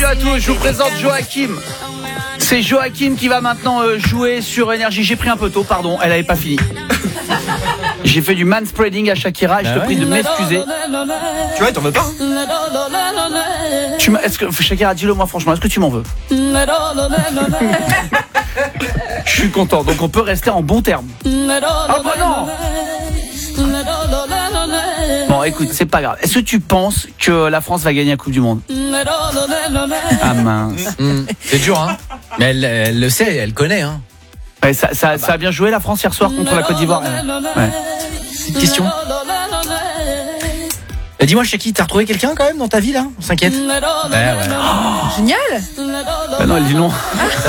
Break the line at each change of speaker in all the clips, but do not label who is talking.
à tous, je vous présente Joachim. C'est Joachim qui va maintenant jouer sur Énergie. J'ai pris un peu tôt, pardon, elle avait pas fini. J'ai fait du manspreading à Shakira et je te prie de m'excuser.
Tu vois, t'en veux pas?
Est-ce que Shakira, dis-le moi franchement, est-ce que tu m'en veux? Je suis content, donc on peut rester en bons termes. Ah bah non. Bon, écoute, c'est pas grave. Est-ce que tu penses que la France va gagner la Coupe du Monde? Ah mince.
C'est dur, hein. Mais elle le sait, elle connaît, hein.
Ouais, ça a bien joué la France hier soir contre la Côte d'Ivoire. Ouais.
Question. Dis-moi, Chaki, t'as retrouvé quelqu'un quand même dans ta vie là? On s'inquiète. Ouais.
Génial.
Bah non, elle dit non.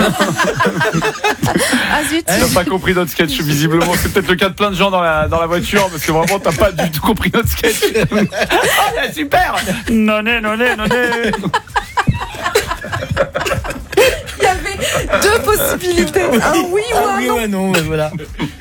Ah zut.
T'as pas compris notre sketch, visiblement. C'est peut-être le cas de plein de gens dans la voiture, parce que vraiment, t'as pas du tout compris notre sketch. Ah, super. Non.
Il y avait deux possibilités. Un oui ou un non.
Ouais, non, voilà.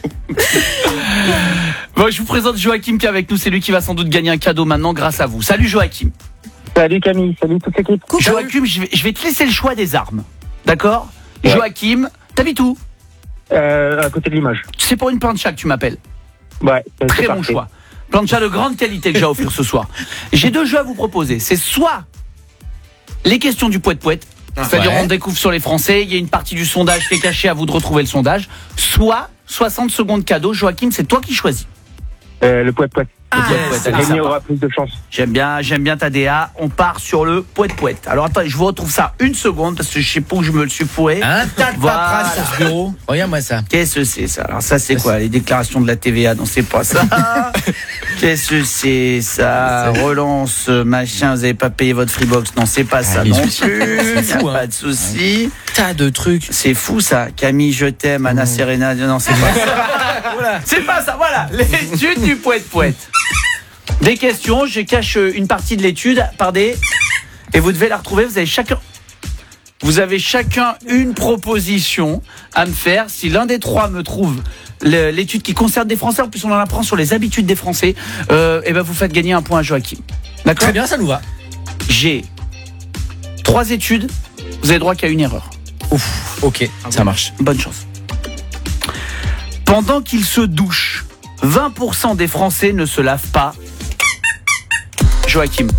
Bon, je vous présente Joachim qui est avec nous. C'est lui qui va sans doute gagner un cadeau maintenant grâce à vous. Salut Joachim.
Salut Camille, salut toute l'équipe.
Joachim, je vais te laisser le choix des armes. D'accord? Ouais. Joachim, t'habites où?
À côté de Limoges.
C'est pour une plancha que tu m'appelles?
Ouais.
Très bon choix. Plancha de grande qualité que j'ai à offrir ce soir. J'ai deux jeux à vous proposer. C'est soit les questions du poète-poète, c'est-à-dire on découvre sur les Français, il y a une partie du sondage qui est cachée, à vous de retrouver le sondage, soit 60 secondes cadeau. Joachim, c'est toi qui choisis.
Le poète-poète.
Le
Gagné aura plus de chance.
J'aime bien ta DA. On part sur le poète-poète. Alors attends, je vous retrouve ça une seconde parce que je sais pas où je me le suis fourré.
Un tas de paperasse sur ce bureau. Regarde-moi ça.
Qu'est-ce que c'est ça? Alors ça c'est quoi? Les déclarations de la TVA? Non, c'est pas ça. Qu'est-ce que c'est ça? Relance, machin, vous avez pas payé votre Freebox? Non, c'est pas ça non plus. C'est fou, pas de souci.
Tas de trucs.
C'est fou ça. Camille, je t'aime. Anna Serena. Non, c'est pas ça. Voilà. C'est pas ça. Voilà. L'étude du poète-poète. Des questions, je cache une partie de l'étude par des... Et vous devez la retrouver, vous avez chacun une proposition à me faire. Si l'un des trois me trouve l'étude qui concerne des Français, en plus on en apprend sur les habitudes des Français, et ben vous faites gagner un point à Joachim. D'accord ?
Très bien, ça nous va.
J'ai 3 études, vous avez droit qu'à une erreur.
Ouf, ok, ça marche.
Bonne chance. Pendant qu'ils se douchent, 20% des Français ne se lavent pas. Joachim.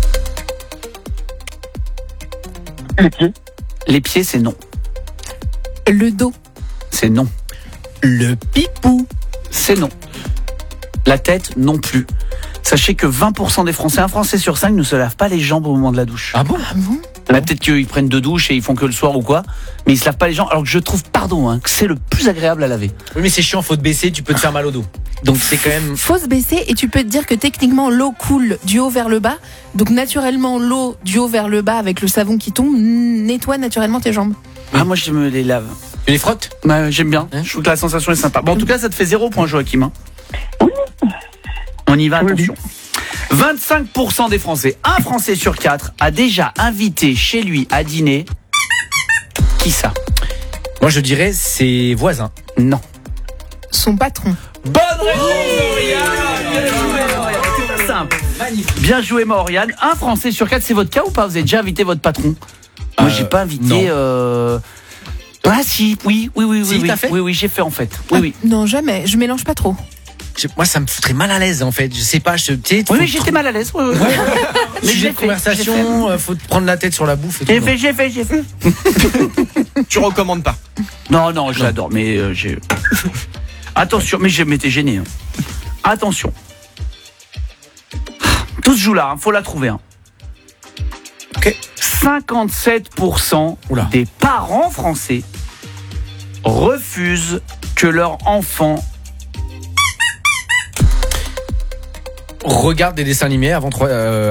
Les pieds.
Les pieds, c'est non.
Le dos.
C'est non.
Le pipou.
C'est non. La tête, non plus. Sachez que 20% des Français, un Français sur 5, ne se lavent pas les jambes au moment de la douche.
Ah bon?
Peut-être qu'ils prennent 2 douches et ils font que le soir ou quoi, mais ils se lavent pas les jambes. Alors que je trouve, que c'est le plus agréable à laver.
Oui, mais c'est chiant, faut te baisser, tu peux te faire mal au dos. Donc c'est quand même...
Faut se baisser et tu peux te dire que techniquement l'eau coule du haut vers le bas. Donc naturellement l'eau du haut vers le bas avec le savon qui tombe nettoie naturellement tes jambes.
Ah, moi je me les lave.
Tu les frottes?
Bah, j'aime bien, je trouve que la sensation est sympa. Bon, en tout cas ça te fait 0 point Joachim, hein. On y va, attention. 25% des Français, un Français sur 4 a déjà invité chez lui à dîner. Qui ça?
Moi je dirais ses voisins.
Non.
Son patron.
Bonne réponse, Oriane. Bien joué, Oriane. C'est simple. Magnifique. Bien joué, Oriane. Un Français sur 4, c'est votre cas ou pas? Vous avez déjà invité votre patron? Moi, j'ai pas invité. Ah si, oui.
T'as fait?
Oui, j'ai fait en fait. Oui.
Non, jamais. Je mélange pas trop.
Moi, ça me foutrait mal à l'aise en fait. Je sais pas,
Oui, j'étais mal à l'aise. Oui.
Mais sujet de conversation, faut te prendre la tête sur la bouffe.
J'ai fait.
Tu recommandes pas?
Non, je l'adore, mais j'ai. Attention, mais t'es gêné. Hein. Attention. Tout se joue là, faut la trouver. Hein.
Ok.
57% des parents français refusent que leur enfant
regarde des dessins animés avant